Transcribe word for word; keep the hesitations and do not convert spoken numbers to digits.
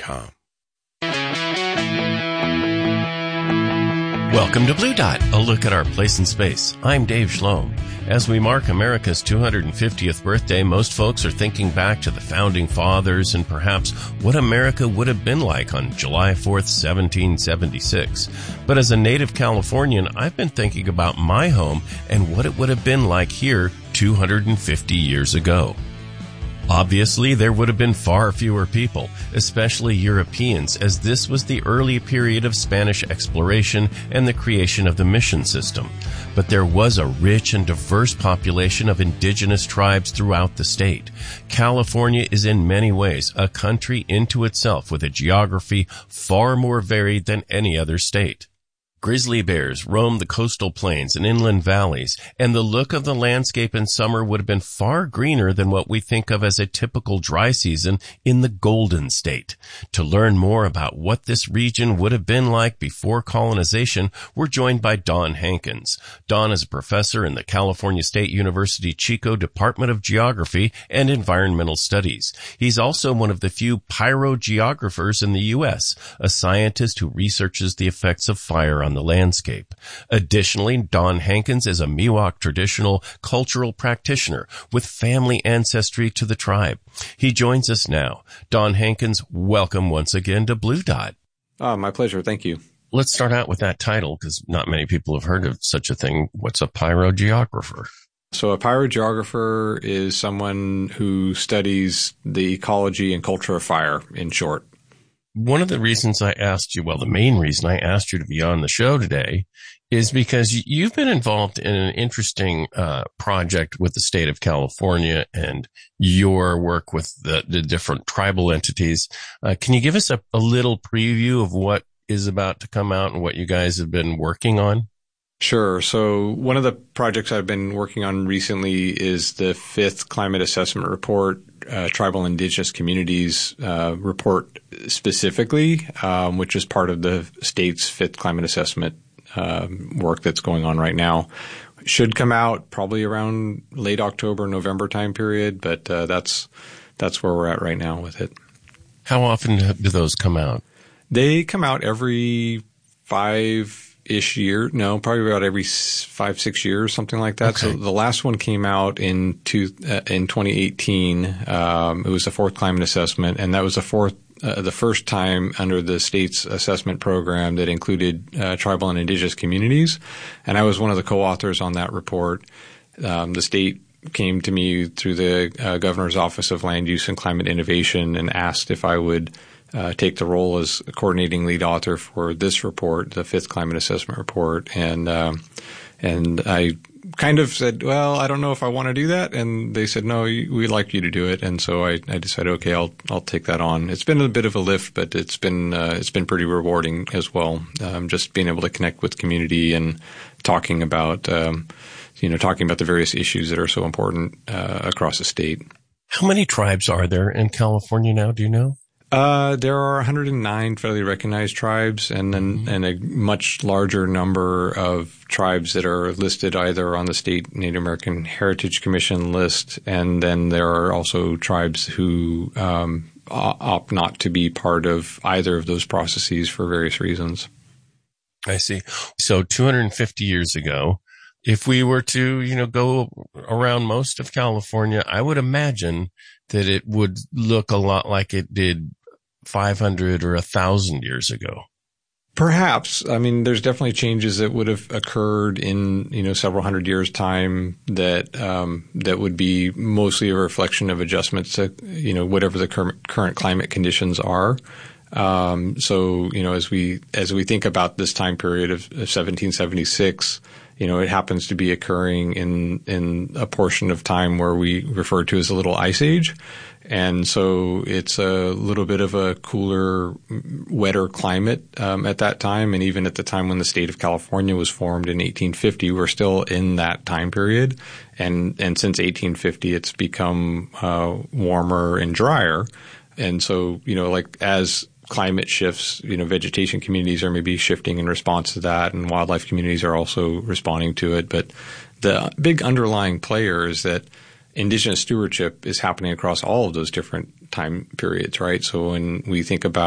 com. Welcome to Blue Dot, a look at our place in space. I'm Dave Schlom. As we mark America's two hundred fiftieth birthday, most folks are thinking back to the founding fathers and perhaps what America would have been like on July fourth, seventeen seventy-six. But as a native Californian, I've been thinking about my home and what it would have been like here two hundred fifty years ago. Obviously, there would have been far fewer people, especially Europeans, as this was the early period of Spanish exploration and the creation of the mission system. But there was a rich and diverse population of indigenous tribes throughout the state. California is in many ways a country into itself with a geography far more varied than any other state. Grizzly bears roam the coastal plains and inland valleys, and the look of the landscape in summer would have been far greener than what we think of as a typical dry season in the Golden State. To learn more about what this region would have been like before colonization, we're joined by Don Hankins. Don is a professor in the California State University Chico Department of Geography and Environmental Studies. He's also one of the few pyrogeographers in the U S, a scientist who researches the effects of fire on the landscape. Additionally, Don Hankins is a Miwok traditional cultural practitioner with family ancestry to the tribe. He joins us now. Don Hankins, welcome once again to Blue Dot. Oh, my pleasure. Thank you. Let's start out with that title because not many people have heard of such a thing. What's a pyrogeographer? So a pyrogeographer is someone who studies the ecology and culture of fire, in short. One of the reasons I asked you, well, the main reason I asked you to be on the show today is because you've been involved in an interesting uh project with the state of California and your work with the, the different tribal entities. Uh, can you give us a, a little preview of what is about to come out and what you guys have been working on? Sure. So one of the projects I've been working on recently is the fifth Climate Assessment Report, uh, Tribal Indigenous Communities uh, report specifically, um, which is part of the state's fifth climate assessment uh, work that's going on right now. Should come out probably around late October, November time period, but uh, that's that's where we're at right now with it. How often do those come out? They come out every five ish year. No, probably about every five, six years, something like that. Okay. So the last one came out in two, uh, in twenty eighteen. Um, it was the fourth climate assessment, and that was the fourth, uh, the first time under the state's assessment program that included uh, tribal and indigenous communities. And I was one of the co-authors on that report. Um, the state came to me through the uh, Governor's Office of Land Use and Climate Innovation and asked if I would Uh, take the role as a coordinating lead author for this report, the fifth climate assessment report. And, um, and I kind of said, well, I don't know if I want to do that. And they said, no, we'd like you to do it. And so I, I decided, okay, I'll, I'll take that on. It's been a bit of a lift, but it's been, uh, it's been pretty rewarding as well. Um, just being able to connect with community and talking about, um, you know, talking about the various issues that are so important, uh, across the state. How many tribes are there in California now? Do you know? Uh, there are one hundred nine federally recognized tribes and then, mm-hmm. and a much larger number of tribes that are listed either on the state Native American Heritage Commission list. And then there are also tribes who, um, opt not to be part of either of those processes for various reasons. I see. So two hundred fifty years ago, if we were to, you know, go around most of California, I would imagine that it would look a lot like it did five hundred or one thousand years ago. Perhaps. I mean, there's definitely changes that would have occurred in, you know, several hundred years' time that um, that would be mostly a reflection of adjustments to, you know, whatever the cur- current climate conditions are. Um, so, you know, as we as we think about this time period of, of seventeen seventy-six, you know, it happens to be occurring in in a portion of time where we refer to as a little ice age. And so it's a little bit of a cooler, wetter climate um, at that time. And even at the time when the state of California was formed in eighteen fifty, we're still in that time period. And and since eighteen fifty, it's become uh, warmer and drier. And so, you know, like as climate shifts, you know, vegetation communities are maybe shifting in response to that, and wildlife communities are also responding to it. But the big underlying player is that indigenous stewardship is happening across all of those different time periods, right? So when we think about